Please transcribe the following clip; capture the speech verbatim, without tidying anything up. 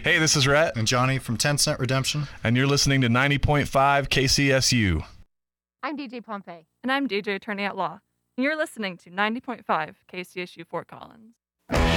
Hey, this is Rhett. And Johnny from ten cent Redemption. And you're listening to ninety point five K C S U. I'm D J Pompey. And I'm D J Attorney at Law. And you're listening to ninety point five K C S U Fort Collins.